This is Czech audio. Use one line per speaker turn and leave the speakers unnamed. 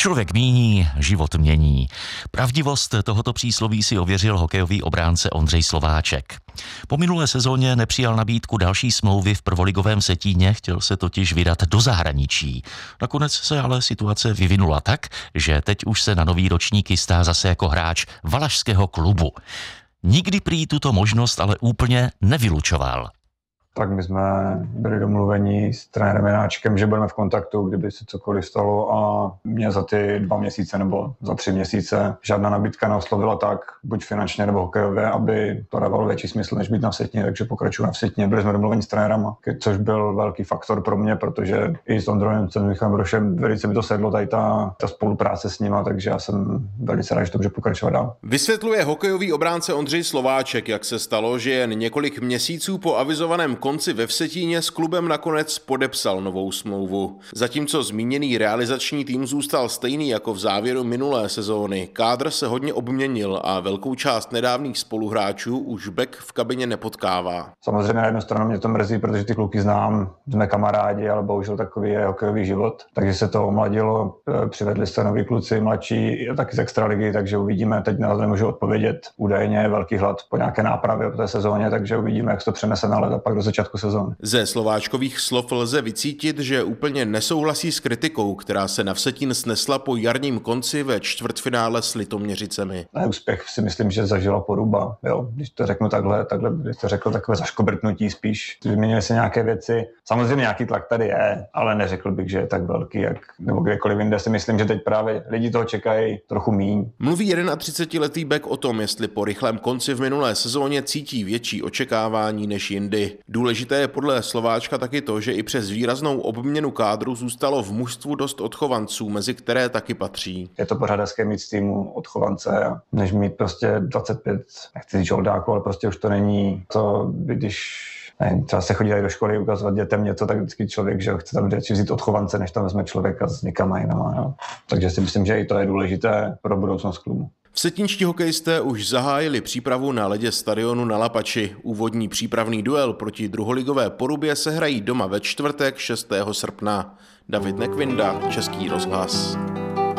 Člověk míní, život mění. Pravdivost tohoto přísloví si ověřil hokejový obránce Ondřej Slováček. Po minulé sezóně nepřijal nabídku další smlouvy v prvoligovém Vsetíně, chtěl se totiž vydat do zahraničí. Nakonec se ale situace vyvinula tak, že teď už se na nový ročník chystá zase jako hráč valašského klubu. Nikdy prý tuto možnost ale úplně nevylučoval.
Tak my jsme byli domluveni s trenérem Janáčkem, že budeme v kontaktu, kdyby se cokoliv stalo, a mě za ty 2 měsíce nebo za 3 měsíce žádná nabídka neoslovila tak, buď finančně nebo hokejově, aby to dávalo větší smysl, než být na Vsetíně, takže pokračuju na Vsetíně. Byli jsme domluveni s trenérama, což byl velký faktor pro mě, protože i s Ondrojem, s Michalem Brošem velice mi to sedlo, tady ta spolupráce s nima, takže já jsem velice rád, že to může pokračovat dál.
Vysvětluje hokejový obránce Ondřej Slováček, jak se stalo, že jen několik měsíců po avizovaném konci ve Vsetíně s klubem nakonec podepsal novou smlouvu. Zatímco zmíněný realizační tým zůstal stejný jako v závěru minulé sezóny, kádr se hodně obměnil a velkou část nedávných spoluhráčů už Bek v kabině nepotkává.
Samozřejmě na jednu stranu mě to mrzí, protože ty kluky znám, jsme kamarádi, ale bohužel takový je hokejový život. Takže se to omladilo, přivedli se noví kluci mladší, taky z extraligy, takže uvidíme. Teď na to nemůžu odpovědět. Údajně je velký hlad po nějaké nápravě po té sezóně, takže uvidíme, jak se to přenese na led a pak do začátku sezóny.
Ze Slováčkových slov lze vycítit, že úplně nesouhlasí s kritikou, která se na Vsetín snesla po jarním konci ve čtvrtfinále s Litoměřicemi.
Úspěch si myslím, že zažila Poruba. Jo? Když to řeknu takhle, když to řekl takové zaškobrtnutí spíš. Vyměnily se nějaké věci. Samozřejmě nějaký tlak tady je, ale neřekl bych, že je tak velký, nebo kdekoliv jinde. Si myslím, že teď právě lidi toho čekají trochu míň.
Mluví 31letý Bek o tom, jestli po rychlém konci v minulé sezóně cítí větší očekávání než jindy. Důležité je podle Slováčka taky to, že i přes výraznou obměnu kádru zůstalo v mužstvu dost odchovanců, mezi které taky patří.
Je to pořád hezké mít z týmu odchovance, než mít prostě 25, nechci říct žoldáků, ale prostě už to není to, když třeba se chodí do školy ukazovat dětem něco, tak vždycky člověk, že chce tam radši vzít odchovance, než tam vezme člověka s někama jinama. Jo. Takže si myslím, že i to je důležité pro budoucnost klubu.
Vsetínští hokejisté už zahájili přípravu na ledě stadionu na Lapači. Úvodní přípravný duel proti druholigové Porubě se hrají doma ve čtvrtek 6. srpna. David Nekvinda, Český rozhlas.